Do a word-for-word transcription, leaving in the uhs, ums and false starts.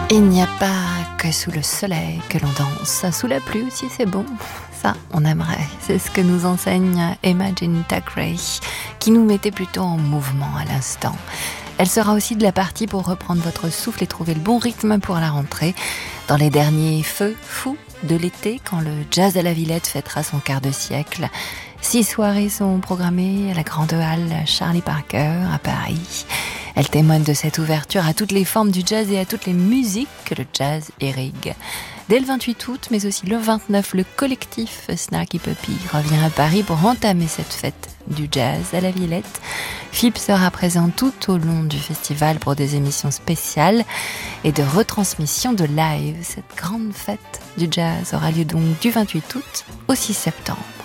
Il n'y a pas que sous le soleil que l'on danse, sous la pluie aussi c'est bon, ça on aimerait. C'est ce que nous enseigne Imagine Thackeray, qui nous mettait plutôt en mouvement à l'instant. Elle sera aussi de la partie pour reprendre votre souffle et trouver le bon rythme pour la rentrée, dans les derniers feux fous de l'été, quand le jazz à la Villette fêtera son quart de siècle. Six soirées sont programmées à la Grande Halle Charlie Parker à Paris. Elle témoigne de cette ouverture à toutes les formes du jazz et à toutes les musiques que le jazz irrigue. Dès le vingt-huit août, mais aussi le vingt-neuf, le collectif Snarky Puppy revient à Paris pour entamer cette fête du jazz à la Villette. F I P sera présent tout au long du festival pour des émissions spéciales et de retransmission de live. Cette grande fête du jazz aura lieu donc du vingt-huit août au six septembre.